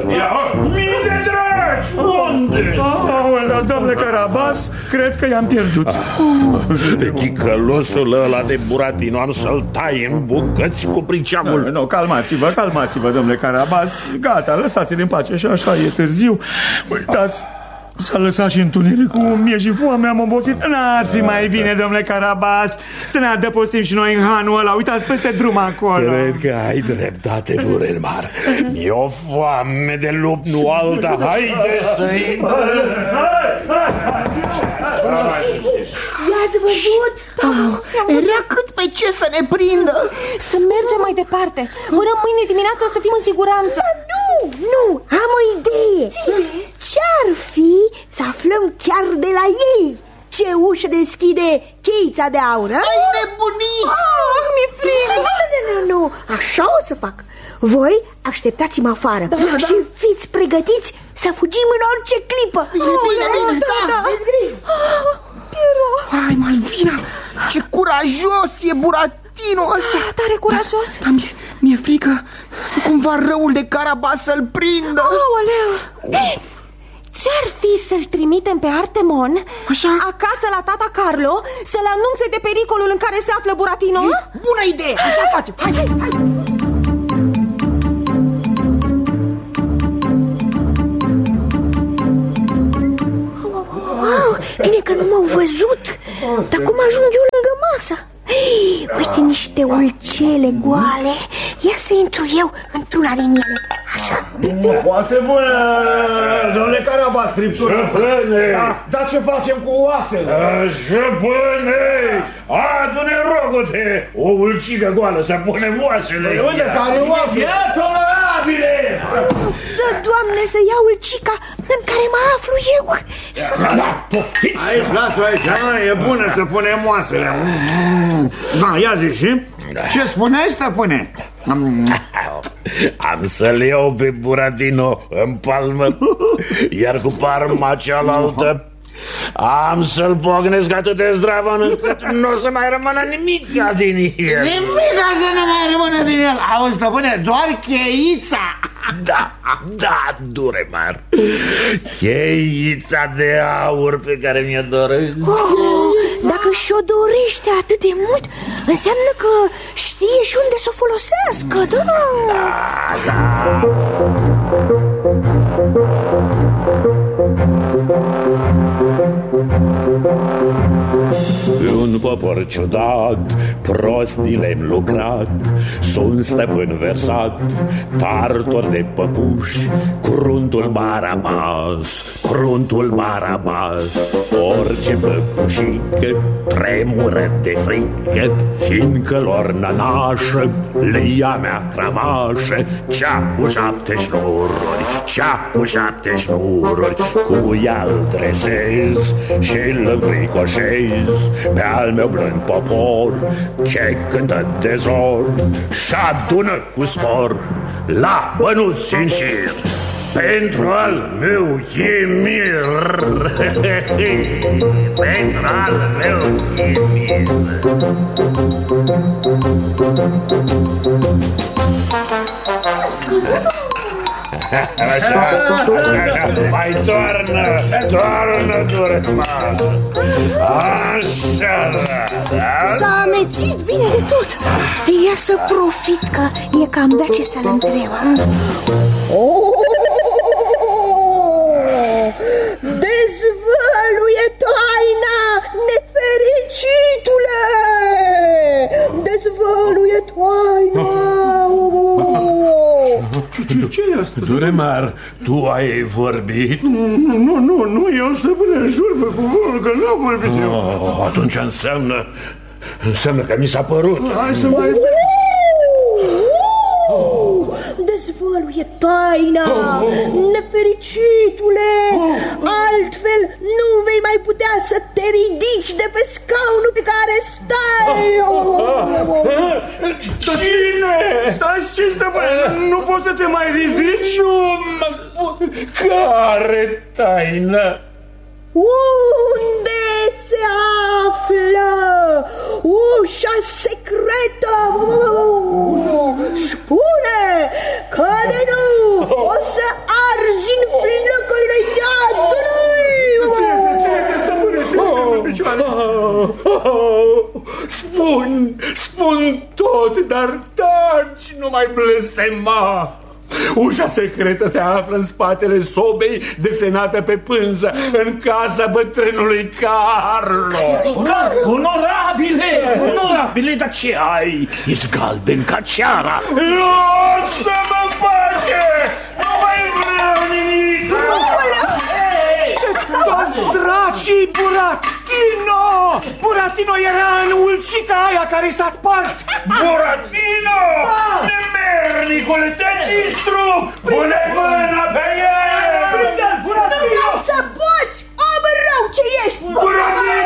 Mii de dragi! Unde? Aoleu, domnule Carabas, cred că i-am pierdut. Pe ticălosul ăla de Buratino am să-l tai în bucăți cu priceamul. Nu, calmați-vă, domnule Carabas. Gata, lăsați-l în pace și așa e târziu. Uitați, s-a lăsat și întunericul, mie și foame, am obosit. N-ar fi mai bine, domnule Carabas, să ne adăpostim și noi în hanul ăla. Uitați peste drum acolo. Cred că ai dreptate, Duremar. Mi-e o foame de lup, nu alta. Haide să intrăm. I-ați văzut? Era cât pe ce să ne prindă. Să mergem mai departe. Până mâine dimineață o să fim în siguranță. Nu, am o idee. Ce-ar fi să aflăm chiar de la ei ce ușă deschide cheița de aur? Ai nebunit! Mi-e frică. Nu, așa o să fac. Voi așteptați-mă afară și fiți pregătiți să fugim în orice clipă. Bine, da. Aveți grijă. Hai, Malvina, ce curajos e Buratino ăsta. Tare curajos. Dar mi-e frică cumva răul de Carabas să-l prindă. Aoleu. Ce-ar fi să-l trimitem pe Artemon acasă la tata Carlo să-l anunțe de pericolul în care se află Buratino? Bună idee, așa facem. Hai. Bine că nu m-au văzut. Dar cum ajung eu lângă masă? Uite niște ulcele goale. Ia să intru eu într-una din ele. Așa. Foarte bună, domnule Carabas, scriptura. Șăpâne! Dar ce facem cu oasele? Șăpâne! Adu-ne, rogute, o ulcică goală să punem oasele. Uite, care oase? Ia, tolerabile! Dă, Doamne, să iau ulcica în care mă aflu eu. Da, poftiți! Aici, lasă aici, e bună să punem oasele. Da, ia zi și? Ce spuneai, stăpâne? Am să-l iau pe Buratino în palmă, iar cu palma cealaltă am să-l pognesc atât de zdravăn încât nu o să mai rămână nimic din el. Nimica să nu mai rămână din el. Auzi, stăpâne, doar cheița. Da, Duremar, cheița de aur pe care mi-o doresc. Dacă și-o dorește atât de mult, înseamnă că știe și unde să o folosească. Da. Un popor ciudat, prostii le-am lucrat, sunt stăpân versat, tartor de păpuși, cruntul Barabas, orice păpușică tremură de frică, fiindcă lor nănașă le ia mea cravașă, cea cu 7 șnururi, cu ea îl dresez și îl înfricoșez pe al meu blând popor, ce cântă de zor și adună cu spor la bănuți în șir pentru al meu chimir. Pentru al meu chimir. Așa, mai toarnă, Duremar. Așa, da. S-a amețit bine de tot. Ia să profit că e cam bea ce să-l întreb. Dezvăluie taina, nefericitule! Dezvăluie taina! Ce e asta? Duremar, tu ai vorbit? Nu, eu stăpâne, jur pe cuvântul că nu am vorbit eu. Atunci înseamnă că mi s-a părut. Hai să mai... Dezvăluie taina, nefericitule! Altfel nu vei mai putea să te ridici de pe scaunul pe care stai! Cine? Stai, ce stăpâne? Nu poți să te mai ridici? Care taină? Unde se află ușa secretă? Spune că de nu o să spun tot, dar taci, nu mai blestema. Ușa secretă se află în spatele sobei desenată pe pânză, în casa bătrânului Carlo. Onorabile, dar ce ai? Ești galben ca ceara. Lasă-mă în pace! Nu mai vreau nimic! Toți dracii, Buratino! Buratino era în ulcica aia care s-a spart! Buratino! Nemernicule, te distrug! Pune mâna pe el! Prinde-l, Buratino! Nu vreau să poți! Om rău ce ești! Buratino!